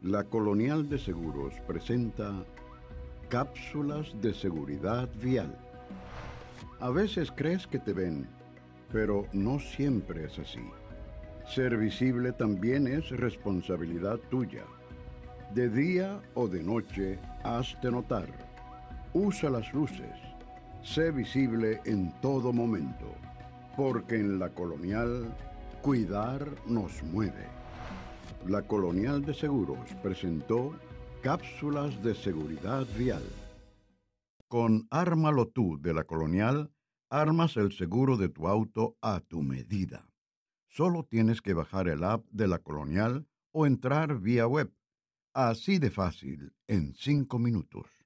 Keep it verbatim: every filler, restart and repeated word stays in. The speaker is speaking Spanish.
La Colonial de Seguros presenta cápsulas de seguridad vial. A veces crees que te ven, pero no siempre es así. Ser visible también es responsabilidad tuya. De día o de noche, hazte notar. Usa las luces. Sé visible en todo momento, porque en la Colonial, cuidar nos mueve. La Colonial de Seguros presentó cápsulas de seguridad vial. Con Ármalo Tú de la Colonial, armas el seguro de tu auto a tu medida. Solo tienes que bajar el app de la Colonial o entrar vía web. Así de fácil, en cinco minutos.